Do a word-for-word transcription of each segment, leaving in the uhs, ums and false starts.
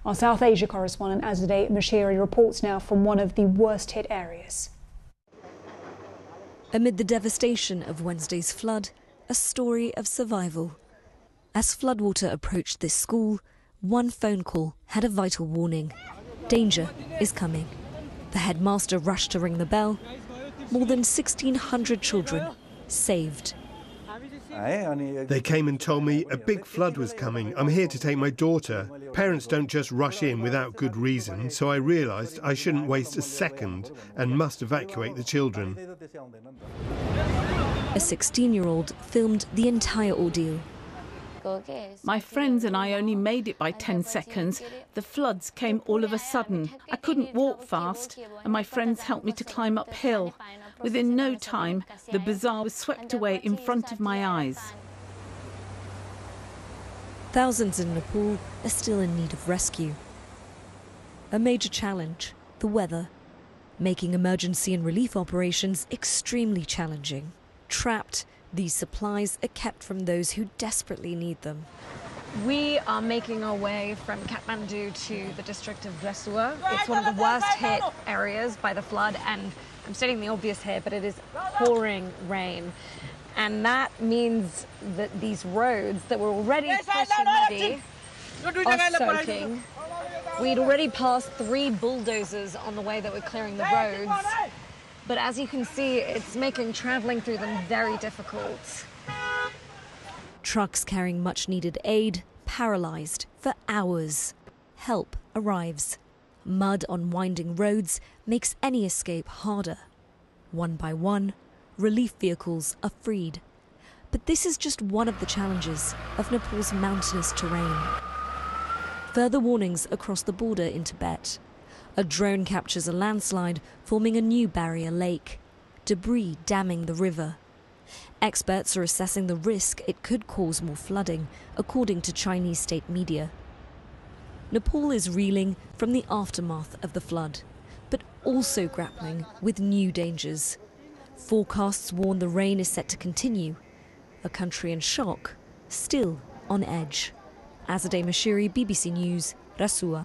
Our South Asia correspondent Azadeh Moshiri reports now from one of the worst hit areas. Amid the devastation of Wednesday's flood, a story of survival. As floodwater approached this school, one phone call had a vital warning. Danger is coming. The headmaster rushed to ring the bell. More than sixteen hundred children saved. They came and told me a big flood was coming. I'm here to take my daughter. Parents don't just rush in without good reason, so I realised I shouldn't waste a second and must evacuate the children. A sixteen-year-old filmed the entire ordeal. My friends and I only made it by ten seconds. The floods came all of a sudden. I couldn't walk fast, and my friends helped me to climb uphill. Within no time, the bazaar was swept away in front of my eyes. Thousands in Nepal are still in need of rescue. A major challenge, the weather, making emergency and relief operations extremely challenging. Trapped, these supplies are kept from those who desperately need them. We are making our way from Kathmandu to the district of Rasua. It's one of the worst hit areas by the flood, and I'm stating the obvious here, but it is pouring rain. And that means that these roads that were already fresh and muddy are soaking. We'd already passed three bulldozers on the way that were clearing the roads. But as you can see, it's making travelling through them very difficult. Trucks carrying much-needed aid, paralysed for hours. Help arrives. Mud on winding roads makes any escape harder. One by one, relief vehicles are freed. But this is just one of the challenges of Nepal's mountainous terrain. Further warnings across the border in Tibet. A drone captures a landslide, forming a new barrier lake. Debris damming the river. Experts are assessing the risk it could cause more flooding, according to Chinese state media. Nepal is reeling from the aftermath of the flood, but also grappling with new dangers. Forecasts warn the rain is set to continue. A country in shock, still on edge. Azadeh Moshiri, B B C News, Rasua.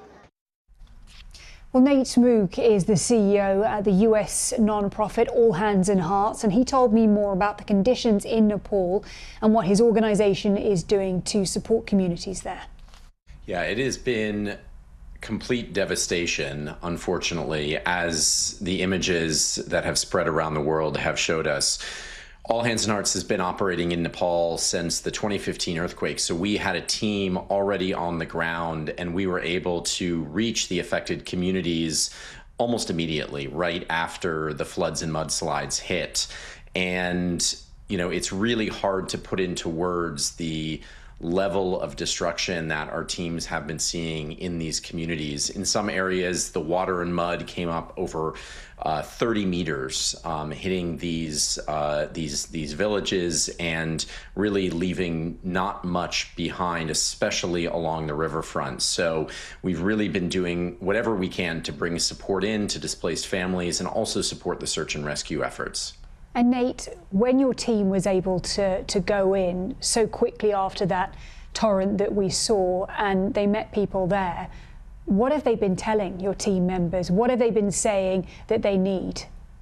Well, Nate Mook is the C E O at the U S non-profit All Hands and Hearts, and he told me more about the conditions in Nepal and what his organisation is doing to support communities there. Yeah, it has been complete devastation, unfortunately, as the images that have spread around the world have showed us. All Hands and Hearts has been operating in Nepal since the twenty fifteen earthquake, so we had a team already on the ground, and we were able to reach the affected communities almost immediately, right after the floods and mudslides hit. And, you know, it's really hard to put into words the level of destruction that our teams have been seeing in these communities. In some areas, the water and mud came up over uh, thirty meters, um, hitting these uh, these these villages and really leaving not much behind, especially along the riverfront. So we've really been doing whatever we can to bring support in to displaced families and also support the search and rescue efforts. And Nate, when your team was able to, to go in so quickly after that torrent that we saw and they met people there, what have they been telling your team members? What have they been saying that they need?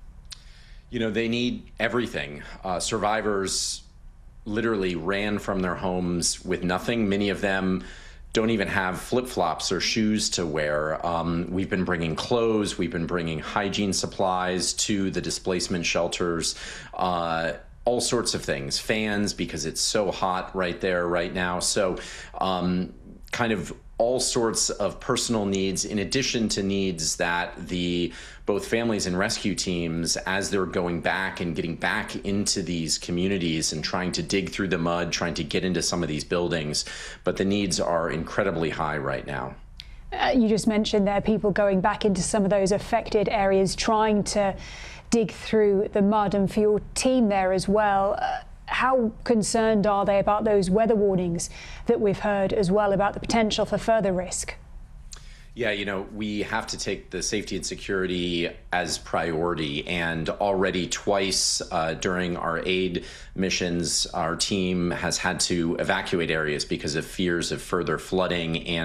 You know, they need everything. Uh, survivors literally ran from their homes with nothing. Many of them don't even have flip-flops or shoes to wear. Um, we've been bringing clothes, we've been bringing hygiene supplies to the displacement shelters, uh, all sorts of things, fans because it's so hot right there right now. So um, kind of all sorts of personal needs, in addition to needs that the both families and rescue teams, as they're going back and getting back into these communities and trying to dig through the mud, trying to get into some of these buildings. But the needs are incredibly high right now. Uh, you just mentioned there people going back into some of those affected areas, trying to dig through the mud, and for your team there as well. Uh, How concerned are they about those weather warnings that we've heard as well about the potential for further risk? Yeah, you know, we have to take the safety and security as priority. And already twice uh, during our aid missions, our team has had to evacuate areas because of fears of further flooding and